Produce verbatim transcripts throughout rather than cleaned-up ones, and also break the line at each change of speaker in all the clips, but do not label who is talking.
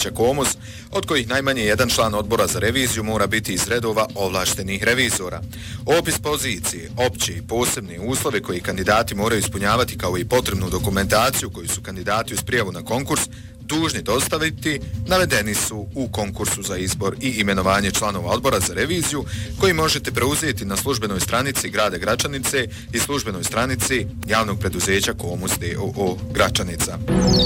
preduzeća Komos, od kojih najmanje jedan član odbora za reviziju mora biti iz redova ovlaštenih revizora. Opis pozicije, opće i posebne uslove koji kandidati moraju ispunjavati kao i potrebnu dokumentaciju koju su kandidati uz prijavu na konkurs dužni dostaviti, navedeni su u konkursu za izbor i imenovanje članova odbora za reviziju, koji možete preuzeti na službenoj stranici grada Gračanice i službenoj stranici javnog preduzeća Komos d o o Gračanica.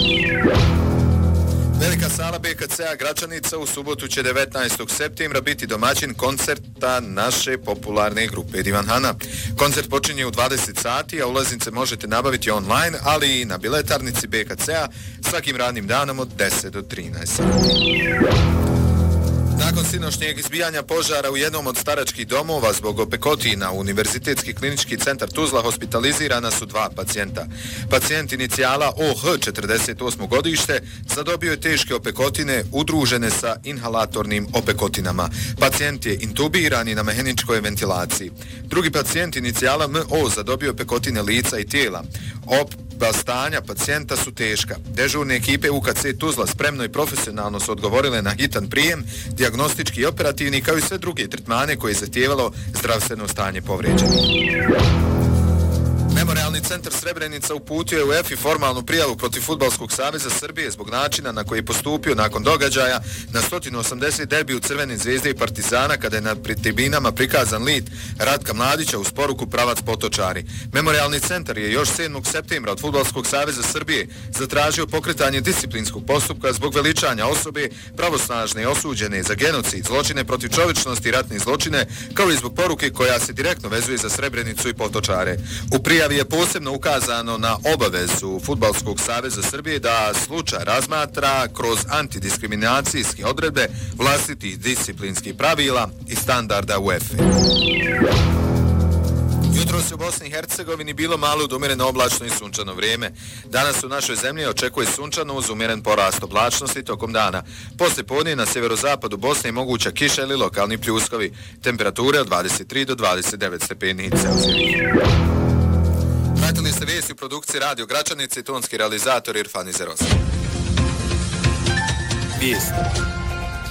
Velika sala be ka ce a Gračanica u subotu će devetnaestog septembra biti domaćin koncerta naše popularne grupe Divan Hana. Koncert počinje u dvadeset sati, a ulaznice možete nabaviti online, ali i na biletarnici be ka ce a svakim radnim danom od deset do trinaest sati. Nakon sinošnjeg izbijanja požara u jednom od staračkih domova zbog opekotina u Univerzitetski klinički centar Tuzla hospitalizirana su dva pacijenta. Pacijent inicijala o ha četrdeset osmo godište zadobio je teške opekotine udružene sa inhalatornim opekotinama. Pacijent je intubiran i na mehaničkoj ventilaciji. Drugi pacijent inicijala em o zadobio opekotine lica i tijela. Oba stanja pacijenta su teška. Dežurne ekipe u ka ce Tuzla spremno i profesionalno su odgovorile na hitan prijem, dijagnostički i operativni, kao i sve druge tretmane koje je zahtijevalo zdravstveno stanje povrijeđenih. Memorialni centar Srebrenica uputio je u EFI formalnu prijavu protiv Fudbalskog saveza Srbije zbog načina na koji je postupio nakon događaja na sto osamdeset derbiju Crvene zvezde i Partizana, kada je na tribinama prikazan lit Ratka Mladića uz poruku pravac Potočari. Memorialni centar je još sedmog septembra od Fudbalskog saveza Srbije zatražio pokretanje disciplinskog postupka zbog veličanja osobe pravosnažne i osuđene za genocid, zločine protiv čovječnosti i ratne zločine, kao i zbog poruke koja se direktno vezuje za Srebrenicu i Potočare. U prijavi je posebno ukazano na obavezu Fudbalskog saveza Srbije da slučaj razmatra kroz antidiskriminacijske odredbe vlastitih disciplinskih pravila i standarda UEFA. Jutro se u Bosni i Hercegovini bilo malo od umjereno oblačno i sunčano vrijeme. Danas u našoj zemlji očekuje sunčano uz umjeren porast oblačnosti tokom dana. Poslije podne na sjeverozapadu Bosne je moguća kiša ili lokalni pljuskovi. Temperature od dvadeset tri do dvadeset devet stepeni Celzija. Pratili ste vijesti u produkciji Radio Gračanice i tonski realizator Irfan Izeros. Vijesti.